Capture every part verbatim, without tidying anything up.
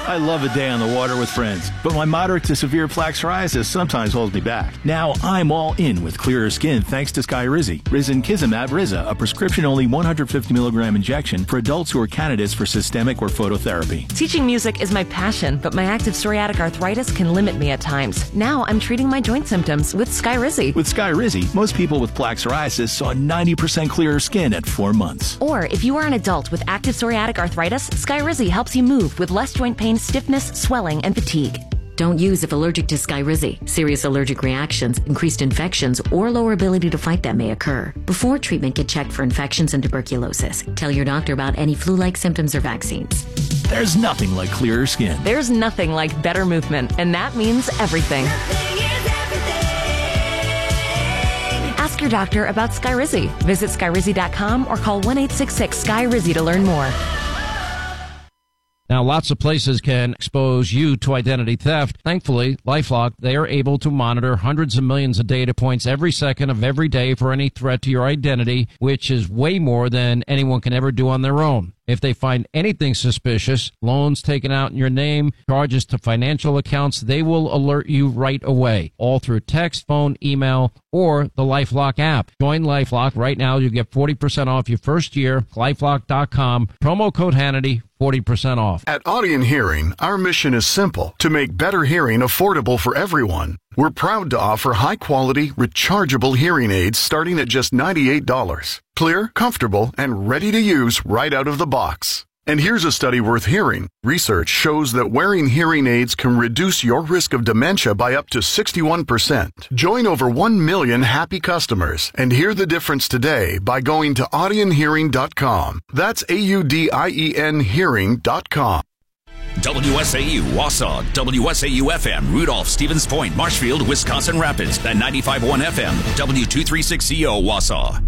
I love a day on the water with friends, but my moderate to severe plaque psoriasis sometimes holds me back. Now I'm all in with clearer skin thanks to Skyrizi. Risankizumab Riza, a prescription-only one hundred fifty milligram injection for adults who are candidates for systemic or phototherapy. Teaching music is my passion, but my active psoriatic arthritis can limit me at times. Now I'm treating my joint symptoms with Skyrizi. With Skyrizi, most people with plaque psoriasis saw ninety percent clearer skin at four months. Or if you are an adult with active psoriatic arthritis, Skyrizi helps you move with less joint pain, stiffness, swelling, and fatigue. Don't use if allergic to Skyrizi. Serious allergic reactions, increased infections, or lower ability to fight them may occur. Before treatment, get checked for infections and tuberculosis. Tell your doctor about any flu-like symptoms or vaccines. There's nothing like clearer skin. There's nothing like better movement, and that means everything. Ask your doctor about Skyrizi. Visit Skyrizi dot com or call one eight six six S K Y R I Z I to learn more. Now, lots of places can expose you to identity theft. Thankfully, LifeLock, they are able to monitor hundreds of millions of data points every second of every day for any threat to your identity, which is way more than anyone can ever do on their own. If they find anything suspicious, loans taken out in your name, charges to financial accounts, they will alert you right away, all through text, phone, email, or the LifeLock app. Join LifeLock right now. You get forty percent off your first year. LifeLock dot com. Promo code Hannity, forty percent off. At Audien Hearing, our mission is simple: to make better hearing affordable for everyone. We're proud to offer high-quality, rechargeable hearing aids starting at just ninety-eight dollars. Clear, comfortable, and ready to use right out of the box. And here's a study worth hearing. Research shows that wearing hearing aids can reduce your risk of dementia by up to sixty-one percent. Join over one million happy customers and hear the difference today by going to audien hearing dot com. That's A U D I E N hearing dot com. W S A U, Wausau, W S A U F M, Rudolph, Stevens Point, Marshfield, Wisconsin Rapids, and ninety-five point one F M, W two thirty-six C O, Wausau.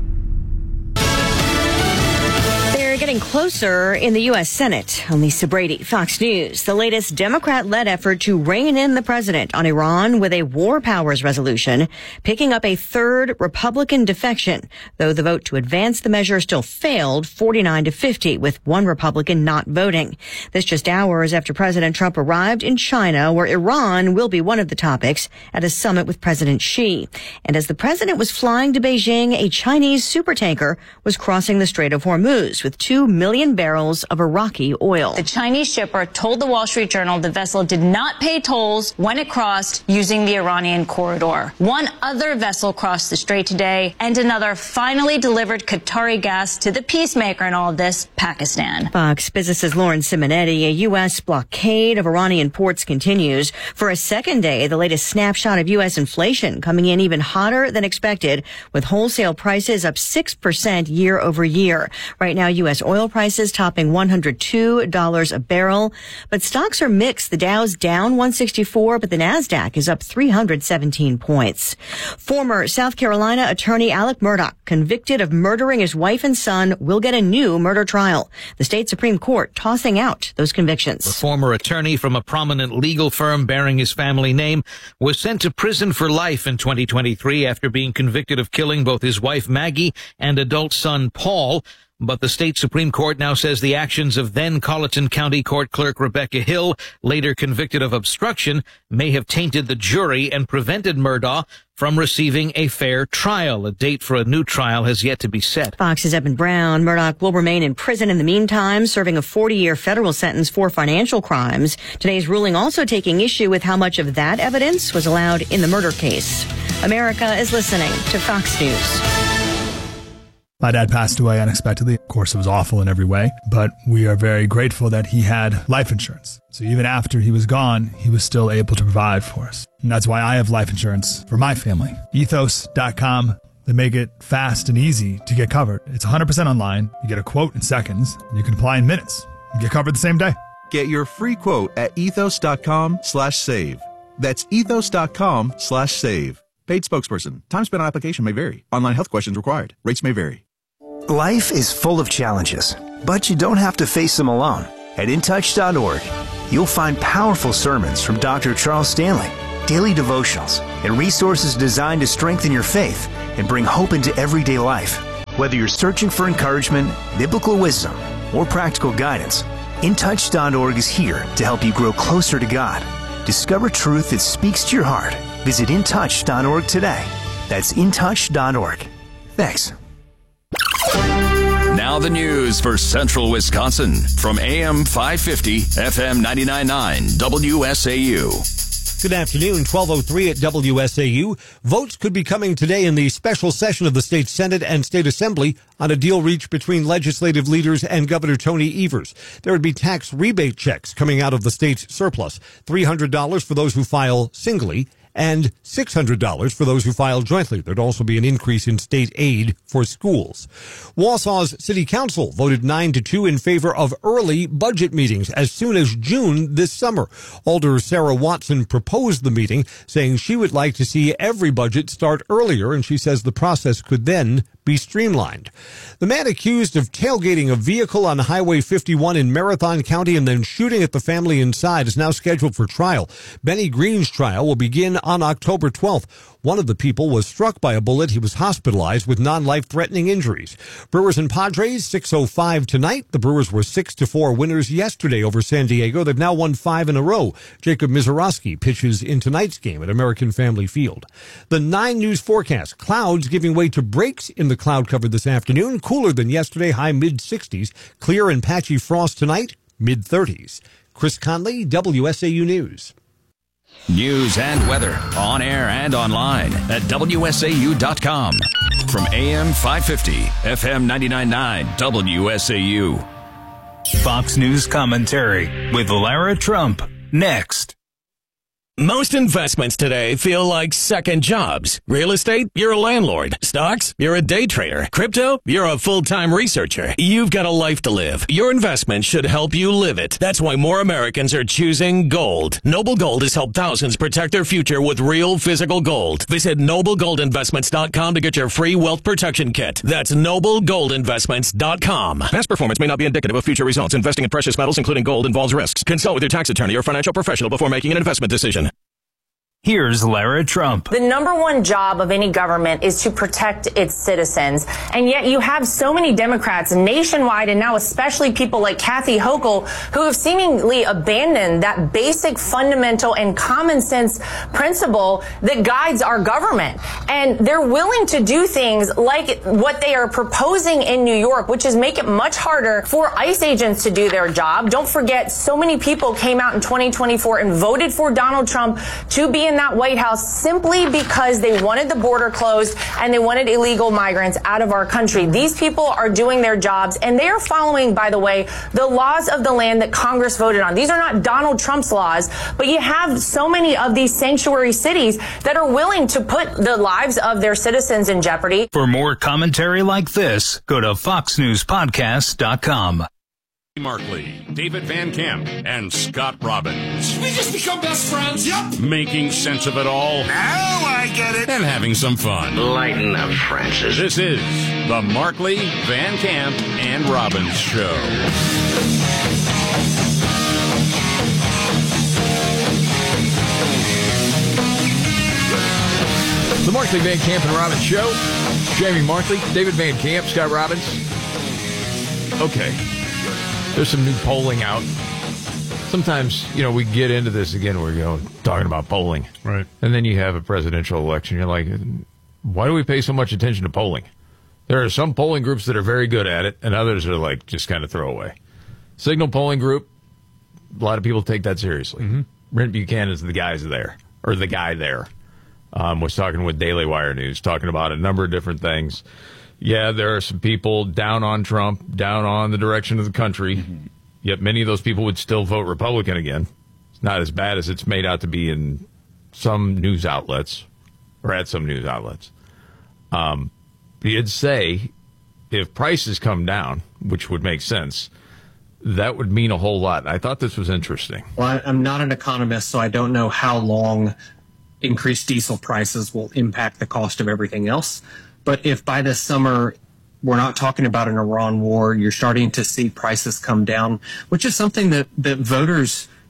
They're getting closer in the U S Senate. I'm Lisa Brady, Fox News. The latest Democrat-led effort to rein in the president on Iran with a war powers resolution, picking up a third Republican defection, though the vote to advance the measure still failed forty-nine to fifty, with one Republican not voting. This just hours after President Trump arrived in China, where Iran will be one of the topics at a summit with President Xi. And as the president was flying to Beijing, a Chinese supertanker was crossing the Strait of Hormuz with two million barrels of Iraqi oil. The Chinese shipper told the Wall Street Journal the vessel did not pay tolls when it crossed using the Iranian corridor. One other vessel crossed the strait today, and another finally delivered Qatari gas to the peacemaker in all of this, Pakistan. Fox Business's Lauren Simonetti. A U S blockade of Iranian ports continues. For a second day, the latest snapshot of U S inflation coming in even hotter than expected, with wholesale prices up six percent year over year. Right now, U S oil prices topping one hundred two dollars a barrel. But stocks are mixed. The Dow's down one sixty-four, but the NASDAQ is up three hundred seventeen points. Former South Carolina attorney Alec Murdaugh, convicted of murdering his wife and son, will get a new murder trial. The state Supreme Court tossing out those convictions. The former attorney from a prominent legal firm bearing his family name was sent to prison for life in twenty twenty-three after being convicted of killing both his wife Maggie and adult son Paul. But the state Supreme Court now says the actions of then Colleton County Court Clerk Rebecca Hill, later convicted of obstruction, may have tainted the jury and prevented Murdaugh from receiving a fair trial. A date for a new trial has yet to be set. Fox's Evan Brown. Murdaugh will remain in prison in the meantime, serving a forty-year federal sentence for financial crimes. Today's ruling also taking issue with how much of that evidence was allowed in the murder case. America is listening to Fox News. My dad passed away unexpectedly. Of course, it was awful in every way, but we are very grateful that he had life insurance. So even after he was gone, he was still able to provide for us. And that's why I have life insurance for my family. ethos dot com. They make it fast and easy to get covered. It's one hundred percent online. You get a quote in seconds. You can apply in minutes. You get covered the same day. Get your free quote at ethos dot com slash save. That's ethos dot com slash save. Paid spokesperson. Time spent on application may vary. Online health questions required. Rates may vary. Life is full of challenges, but you don't have to face them alone. At in touch dot org, you'll find powerful sermons from Doctor Charles Stanley, daily devotionals, and resources designed to strengthen your faith and bring hope into everyday life. Whether you're searching for encouragement, biblical wisdom, or practical guidance, In Touch dot org is here to help you grow closer to God. Discover truth that speaks to your heart. Visit In Touch dot org today. That's In Touch dot org. Thanks. Now the news for Central Wisconsin from A M five fifty, F M ninety-nine point nine, W S A U. Good afternoon, twelve oh three at W S A U. Votes could be coming today in the special session of the state Senate and state assembly on a deal reached between legislative leaders and Governor Tony Evers. There would be tax rebate checks coming out of the state's surplus, three hundred dollars for those who file singly and six hundred dollars for those who file jointly. There'd also be an increase in state aid for schools. Wausau's City Council voted nine to two in favor of early budget meetings as soon as June this summer. Alder Sarah Watson proposed the meeting, saying she would like to see every budget start earlier, and she says the process could then be streamlined. The man accused of tailgating a vehicle on Highway fifty-one in Marathon County and then shooting at the family inside is now scheduled for trial. Benny Green's trial will begin on October twelfth. One of the people was struck by a bullet. He was hospitalized with non-life-threatening injuries. Brewers and Padres, six oh five tonight. The Brewers were six to four winners yesterday over San Diego. They've now won five in a row. Jacob Mizorowski pitches in tonight's game at American Family Field. The nine News forecast. Clouds giving way to breaks in the cloud cover this afternoon. Cooler than yesterday, high mid-sixties. Clear and patchy frost tonight, mid-thirties. Chris Conley, W S A U News. News and weather on air and online at W S A U dot com. From A M five fifty, F M ninety-nine point nine, W S A U. Fox News commentary with Lara Trump. Next. Most investments today feel like second jobs. Real estate, you're a landlord. Stocks, you're a day trader. Crypto, you're a full-time researcher. You've got a life to live. Your investment should help you live it. That's why more Americans are choosing gold. Noble Gold has helped thousands protect their future with real physical gold. Visit noble gold investments dot com to get your free wealth protection kit. That's noble gold investments dot com. Past performance may not be indicative of future results. Investing in precious metals, including gold, involves risks. Consult with your tax attorney or financial professional before making an investment decision. Here's Lara Trump. The number one job of any government is to protect its citizens. And yet you have so many Democrats nationwide, and now especially people like Kathy Hochul, who have seemingly abandoned that basic, fundamental, and common sense principle that guides our government. And they're willing to do things like what they are proposing in New York, which is make it much harder for ICE agents to do their job. Don't forget, so many people came out in twenty twenty-four and voted for Donald Trump to be in that White House simply because they wanted the border closed and they wanted illegal migrants out of our country. These people are doing their jobs, and they are following, by the way, the laws of the land that Congress voted on. These are not Donald Trump's laws, but you have so many of these sanctuary cities that are willing to put the lives of their citizens in jeopardy. For more commentary like this, go to fox news podcast dot com. Markley, David Van Camp, and Scott Robbins. We just become best friends, yep. Making sense of it all. Now I get it. And having some fun. Lighten up, Francis. This is the Markley, Van Camp, and Robbins Show. The Markley, Van Camp, and Robbins Show. Jamie Markley, David Van Camp, Scott Robbins. Okay. There's some new polling out. Sometimes, you know, we get into this again, we're going talking about polling. Right. And then you have a presidential election. You're like, why do we pay so much attention to polling? There are some polling groups that are very good at it, and others are like just kind of throwaway. Signal polling group, a lot of people take that seriously. Mm-hmm. Brent Buchanan is the guys there, or the guy there. Um, was talking with Daily Wire News, talking about a number of different things. Yeah, there are some people down on Trump, down on the direction of the country, mm-hmm. yet many of those people would still vote Republican again. It's not as bad as it's made out to be in some news outlets, or at some news outlets. Um, he'd say if prices come down, which would make sense, that would mean a whole lot. I thought this was interesting. Well, I'm not an economist, so I don't know how long increased diesel prices will impact the cost of everything else. But if by this summer we're not talking about an Iran war, you're starting to see prices come down, which is something that, that voters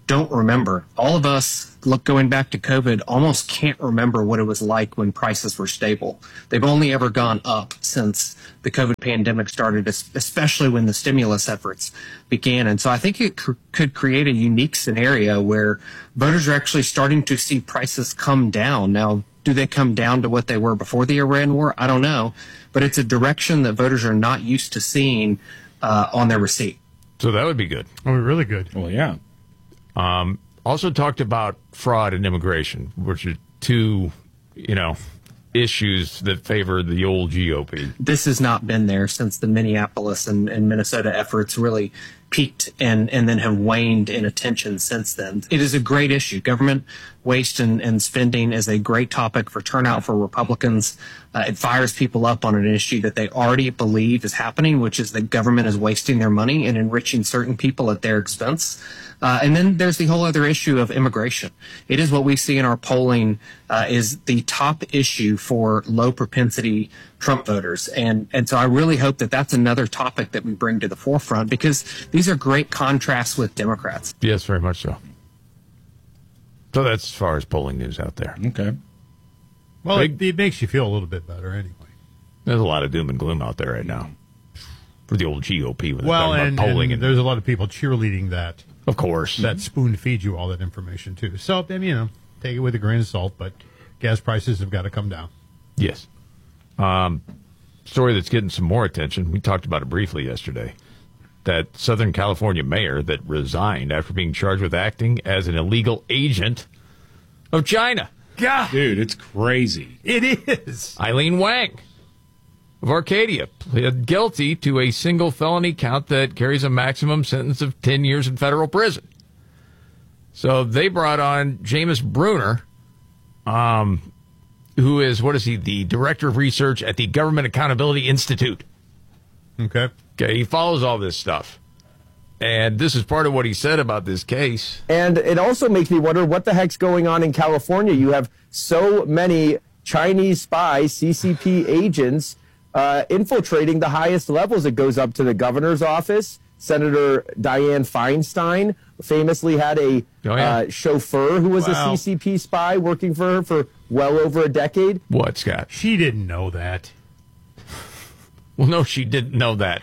don't remember. All of us, look, going back to COVID, almost can't remember what it was like when prices were stable. They've only ever gone up since the COVID pandemic started, especially when the stimulus efforts began. And so I think it cr- could create a unique scenario where voters are actually starting to see prices come down. Now, do they come down to what they were before the Iran war? I don't know. But it's a direction that voters are not used to seeing uh, on their receipt. So that would be good. Oh, really good. Well, yeah. Um, also talked about fraud and immigration, which are two, you know, issues that favor the old G O P. This has not been there since the Minneapolis and, and Minnesota efforts really peaked and, and then have waned in attention since then. It is a great issue. Government waste and, and spending is a great topic for turnout for Republicans. Uh, it fires people up on an issue that they already believe is happening, which is that government is wasting their money and enriching certain people at their expense. Uh, and then there's the whole other issue of immigration. It is what we see in our polling uh, is the top issue for low propensity Trump voters. And, and so I really hope that that's another topic that we bring to the forefront, because these are great contrasts with Democrats. Yes, very much so. So that's as far as polling news out there. Okay. Well, Big, it, it makes you feel a little bit better anyway. There's a lot of doom and gloom out there right now for the old G O P. When Well, they're and, polling and and there's a lot of people cheerleading that. Of course. That spoon feeds you all that information, too. So, I mean, you know, take it with a grain of salt, but gas prices have got to come down. Yes. Um, story that's getting some more attention. We talked about it briefly yesterday. That Southern California mayor that resigned after being charged with acting as an illegal agent of China. God. Dude, it's crazy. It is. Eileen Wang of Arcadia pled guilty to a single felony count that carries a maximum sentence of ten years in federal prison. So they brought on Jameis Bruner, um, who is, what is he, the director of research at the Government Accountability Institute. Okay. Okay, he follows all this stuff. And this is part of what he said about this case. And it also makes me wonder what the heck's going on in California. You have so many Chinese spies, C C P agents, uh, infiltrating the highest levels. It goes up to the governor's office. Senator Dianne Feinstein famously had a oh, yeah. uh, chauffeur who was Wow. a C C P spy working for her for well over a decade. What, Scott? She didn't know that. Well, no, she didn't know that.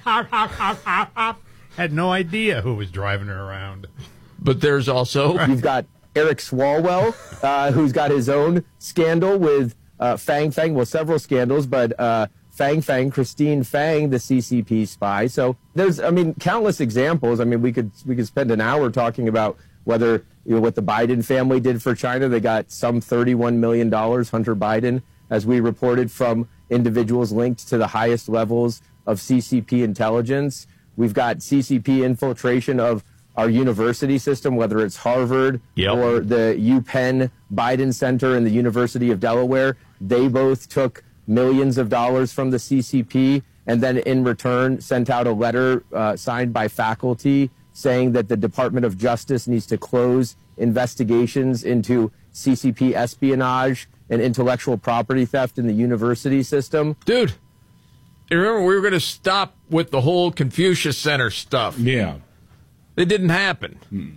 Had no idea who was driving her around. But there's also... You've got Eric Swalwell, uh, who's got his own scandal with uh, Fang Fang. Well, several scandals, but uh, Fang Fang, Christine Fang, the C C P spy. So there's, I mean, countless examples. I mean, we could we could spend an hour talking about whether, you know, what the Biden family did for China. They got some thirty-one million dollars, Hunter Biden, as we reported, from individuals linked to the highest levels of C C P intelligence. We've got C C P infiltration of our university system, whether it's Harvard yep. or the UPenn Biden Center and the University of Delaware. They both took millions of dollars from the C C P and then in return sent out a letter uh, signed by faculty saying that the Department of Justice needs to close investigations into C C P espionage and intellectual property theft in the university system. Dude, you remember we were going to stop with the whole Confucius Center stuff. Yeah. It didn't happen. Hmm.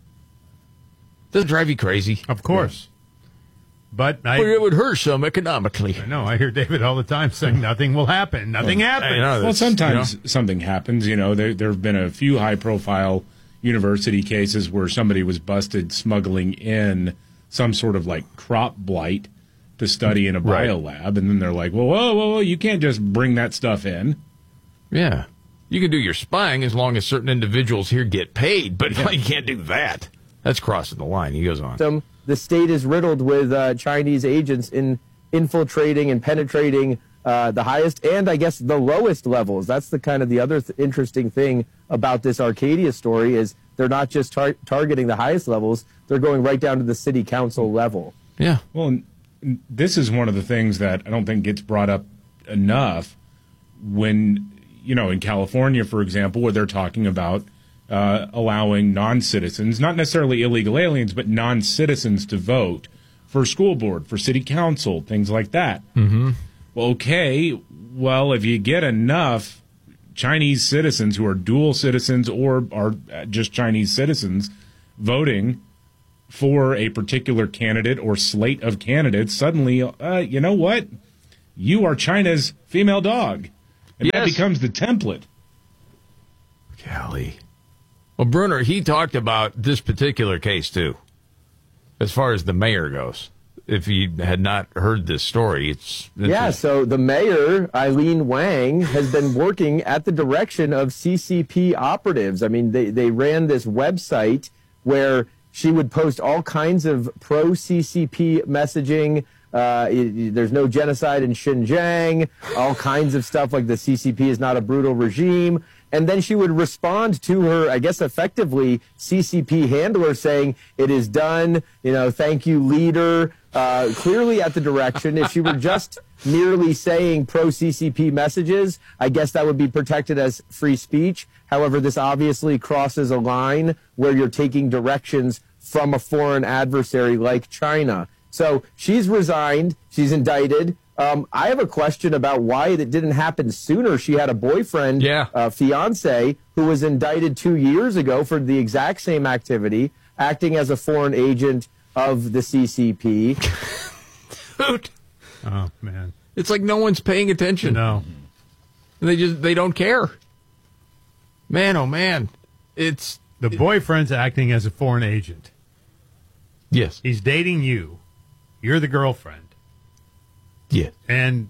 Doesn't drive you crazy? Of course. Yeah. But I, well, it would hurt some economically. I know. I hear David all the time saying nothing will happen. Nothing well, happens. Know, well, sometimes you know? something happens. You know, there there have been a few high-profile university cases where somebody was busted smuggling in some sort of like crop blight to study in a right. bio lab, and then they're like, "Well, whoa, whoa, whoa! You can't just bring that stuff in." Yeah, you can do your spying as long as certain individuals here get paid, but yeah. you can't do that. That's crossing the line. He goes on. The state is riddled with uh, Chinese agents in infiltrating and penetrating uh, the highest and, I guess, the lowest levels. That's the kind of the other th- interesting thing about this Arcadia story is they're not just tar- targeting the highest levels; they're going right down to the city council level. Yeah. Well, this is one of the things that I don't think gets brought up enough when, you know, in California, for example, where they're talking about uh, allowing non-citizens, not necessarily illegal aliens, but non-citizens to vote for school board, for city council, things like that. Mm-hmm. Well, okay, well, if you get enough Chinese citizens who are dual citizens or are just Chinese citizens voting for a particular candidate or slate of candidates, suddenly, uh, you know what? You are China's female dog. And that Yes. becomes the template. Golly. Well, Bruner, he talked about this particular case, too, as far as the mayor goes. If you had not heard this story, it's... it's Yeah, so the mayor, Eileen Wang, has been working at the direction of C C P operatives. I mean, they, they ran this website where she would post all kinds of pro-C C P messaging. Uh, it, there's no genocide in Xinjiang, all kinds of stuff like the C C P is not a brutal regime. And then she would respond to her, I guess, effectively C C P handler saying, it is done, you know, thank you, leader, uh, clearly at the direction. If she were just merely saying pro-C C P messages, I guess that would be protected as free speech. However, this obviously crosses a line where you're taking directions from a foreign adversary like China. So she's resigned. She's indicted. Um, I have a question about why that didn't happen sooner. She had a boyfriend, yeah. uh, fiance, who was indicted two years ago for the exact same activity, acting as a foreign agent of the C C P. Dude. Oh, man. It's like no one's paying attention. No. They just, they don't care. Man, oh, man. It's... The boyfriend's acting as a foreign agent. Yes. He's dating you. You're the girlfriend. Yeah. And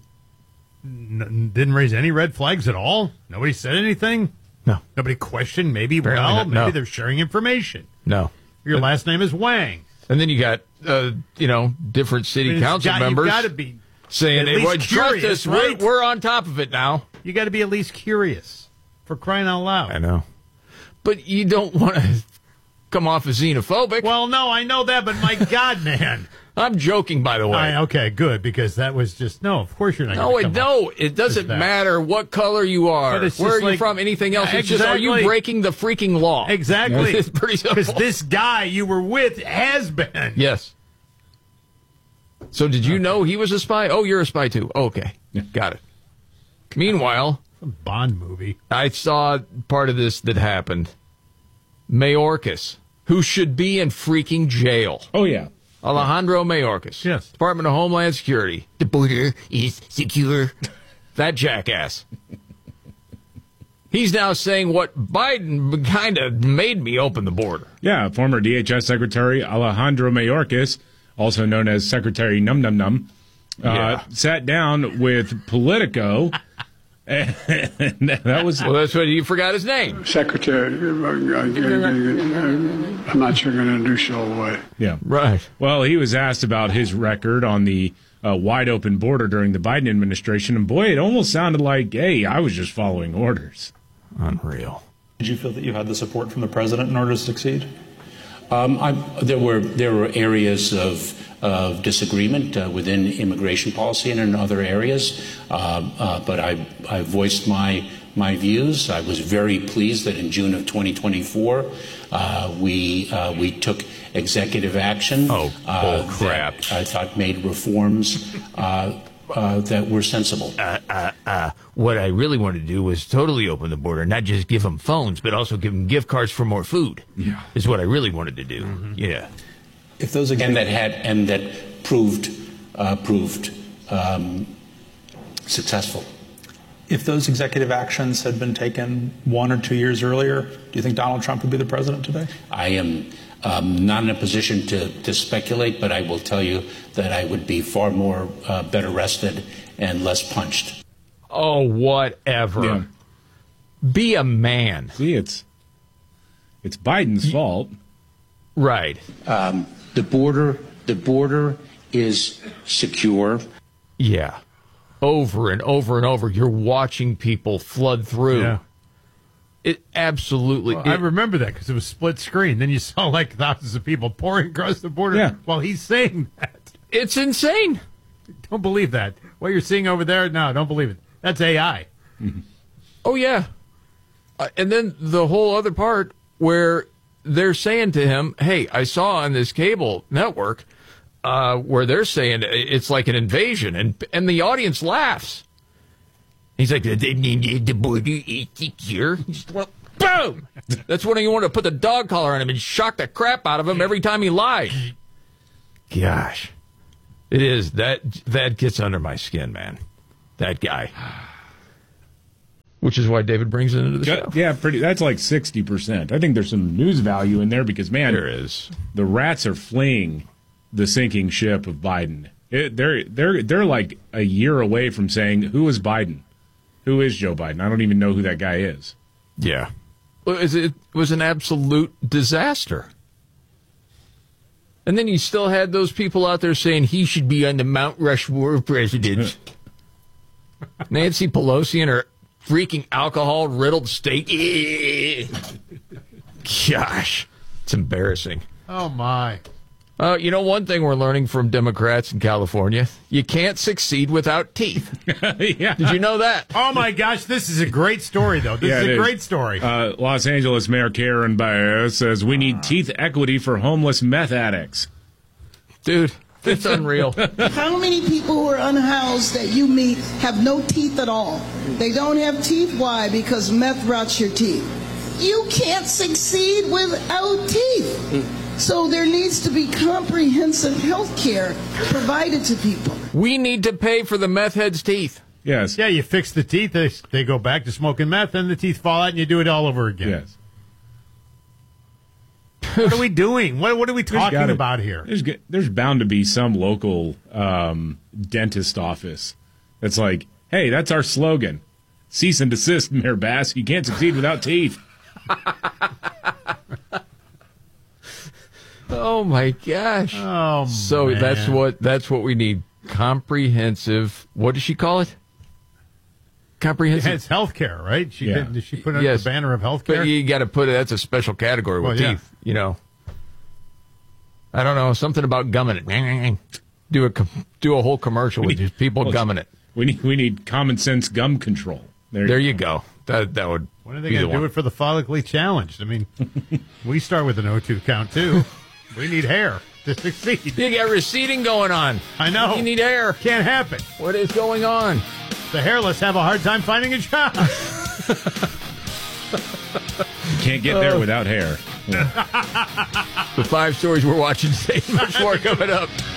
n- didn't raise any red flags at all? Nobody said anything? No. Nobody questioned? Maybe, Apparently well, not, maybe no. they're sharing information. No. Your last name is Wang. And then you got, uh, you know, different city I mean, it's council got- members You've got to be saying, at hey, least well, trust curious, us, right? we're, we're on top of it now. You got to be at least curious, for crying out loud. I know. But you don't want to come off as xenophobic. Well, no, I know that, but my God, man. I'm joking, by the way. I, okay, good, because that was just, no, of course you're not No, gonna it, come no, up it doesn't with that. matter what color you are, But it's where just are you like- from, anything else. It's just, are you Exactly. breaking the freaking law? Exactly. It's pretty simple. Because this guy you were with has been. Yes. So did you know he was a spy? Oh, you're a spy too. Okay. Got it. Meanwhile, Some Bond movie. I saw part of this that happened. Mayorkas, who should be in freaking jail. Oh, yeah. Alejandro Mayorkas. Yes. Department of Homeland Security. The border is secure. That jackass. He's now saying what Biden kind of made me open the border. Yeah, former D H S Secretary Alejandro Mayorkas, also known as Secretary Num Num Num, uh, Yeah. sat down with Politico. And that was... Well, that's what you forgot his name. Secretary, I'm not sure going to introduce you all the way. Yeah. Right. Well, he was asked about his record on the uh, wide open border during the Biden administration, and boy, it almost sounded like, hey, I was just following orders. Unreal. Did you feel that you had the support from the president in order to succeed? Um, I, there were there were areas of of disagreement uh, within immigration policy and in other areas, uh, uh, but I I voiced my my views. I was very pleased that in June of twenty twenty-four uh, we uh, we took executive action. Oh, uh, bull crap! that I thought made reforms uh, uh, that were sensible. Uh, uh, uh, what I really wanted to do was totally open the border, not just give them phones, but also give them gift cards for more food. Yeah, is what I really wanted to do. Mm-hmm. Yeah. If those again, and that had and that proved uh, proved um, successful. If those executive actions had been taken one or two years earlier, do you think Donald Trump would be the president today? I am um, not in a position to, to speculate, but I will tell you that I would be far more uh, better rested and less punched. Oh, whatever. Yeah. Be a man. See, it's it's Biden's fault. Right. Um, the border, the border is secure. Yeah. Over and over and over, you're watching people flood through. Yeah. It absolutely. Well, it, I remember that because it was split screen. Then you saw like thousands of people pouring across the border Yeah. while he's saying that. It's insane. Don't believe that. What you're seeing over there, no, don't believe it. That's A I. Mm-hmm. Oh, yeah. Uh, and then the whole other part where they're saying to him, hey, I saw on this cable network uh, where they're saying it's like an invasion, and and the audience laughs. He's like, the, the, the border is secure. Well, Boom! That's when you want to put the dog collar on him and shock the crap out of him every time he lies. Gosh. It is. That that gets under my skin, man. That guy. Which is why David brings it into the show. Yeah, pretty. That's like sixty percent. I think there's some news value in there because, man, there is. The rats are fleeing the sinking ship of Biden. It, they're they're they're like a year away from saying, who is Biden? Who is Joe Biden? I don't even know who that guy is. Yeah. Well, it was an absolute disaster. And then you still had those people out there saying he should be on the Mount Rushmore of presidents. Nancy Pelosi and her freaking alcohol-riddled state. Gosh, it's embarrassing. Oh, my. Uh, you know, one thing we're learning from Democrats in California, you can't succeed without teeth. Yeah. Did you know that? Oh, my gosh, this is a great story, though. This Yeah, is it a is. great story. Uh, Los Angeles Mayor Karen Baez says we need teeth equity for homeless meth addicts. Dude, it's unreal. How many people who are unhoused that you meet have no teeth at all? They don't have teeth. Why? Because meth rots your teeth. You can't succeed without teeth. So there needs to be comprehensive health care provided to people. We need to pay for the meth head's teeth. Yes. Yeah, you fix the teeth, they, they go back to smoking meth, and the teeth fall out, and you do it all over again. Yes. What are we doing? What, what are we There's talking gotta- about here? There's g- there's bound to be some local um, dentist office that's like, hey, that's our slogan. Cease and desist, Mayor Bass. You can't succeed without teeth. Oh my gosh! Oh, so man. that's what that's what we need. Comprehensive. What does she call it? Comprehensive. It's health care, right? She Yeah. did, she put it under Yes. the banner of health care. But you got to put it. That's a special category with Well, yeah. teeth. You know. I don't know, something about gumming it. Do a com- do a whole commercial with just people well, gumming it. We need we need common sense gum control. There, There you go. That that would. When are they be going the to do one. it for the follically challenged? I mean, we start with an O two count, too. We need hair to succeed. You got receding going on. I know. You need hair. Can't happen. What is going on? The hairless have a hard time finding a job. You can't get there Oh. without hair. The five stories we're watching today. Much more coming up.